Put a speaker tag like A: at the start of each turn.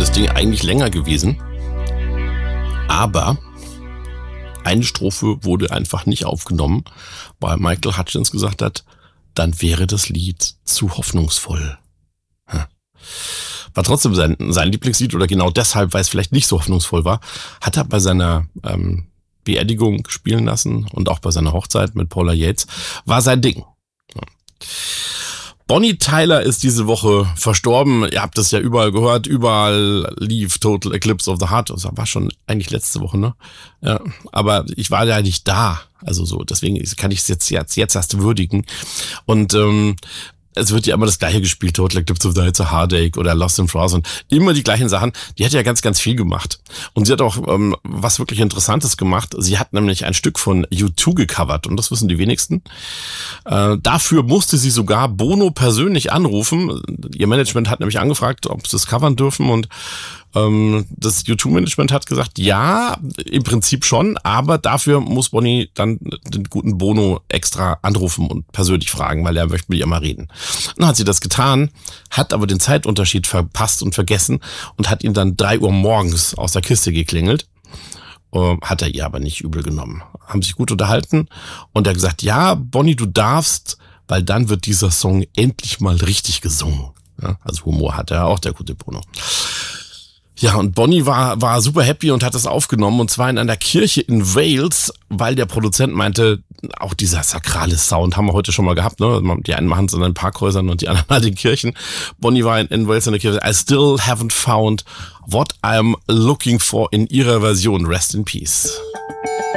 A: das Ding eigentlich länger gewesen. Aber eine Strophe wurde einfach nicht aufgenommen, weil Michael Hutchence gesagt hat, dann wäre das Lied zu hoffnungsvoll. War trotzdem sein Lieblingslied oder genau deshalb, weil es vielleicht nicht so hoffnungsvoll war, hat er bei seiner Beerdigung spielen lassen und auch bei seiner Hochzeit mit Paula Yates. War sein Ding. Bonnie Tyler ist diese Woche verstorben. Ihr habt es ja überall gehört. Überall lief Total Eclipse of the Heart. Das war schon eigentlich letzte Woche, ne? Ja, aber ich war ja nicht da. Also so, deswegen kann ich es jetzt erst würdigen. Und es wird ja immer das Gleiche gespielt, Total Eclipse of the Heart, a Heartache oder Lost in Frost und immer die gleichen Sachen. Die hat ja ganz, ganz viel gemacht. Und sie hat auch was wirklich Interessantes gemacht. Sie hat nämlich ein Stück von U2 gecovert und das wissen die wenigsten. Dafür musste sie sogar Bono persönlich anrufen. Ihr Management hat nämlich angefragt, ob sie es covern dürfen und das U2-Management hat gesagt, ja, im Prinzip schon, aber dafür muss Bonnie dann den guten Bono extra anrufen und persönlich fragen, weil er möchte mit ihr mal reden. Dann hat sie das getan, hat aber den Zeitunterschied verpasst und vergessen und hat ihn dann 3 Uhr morgens aus der Kiste geklingelt. Hat er ihr aber nicht übel genommen. Haben sich gut unterhalten und er hat gesagt, ja, Bonnie, du darfst, weil dann wird dieser Song endlich mal richtig gesungen. Ja, also Humor hat er auch, der gute Bono. Ja, und Bonnie war super happy und hat das aufgenommen und zwar in einer Kirche in Wales, weil der Produzent meinte, auch dieser sakrale Sound haben wir heute schon mal gehabt, ne? Die einen machen es in den Parkhäusern und die anderen halt in Kirchen. Bonnie war in Wales in der Kirche. I still haven't found what I'm looking for in ihrer Version. Rest in Peace.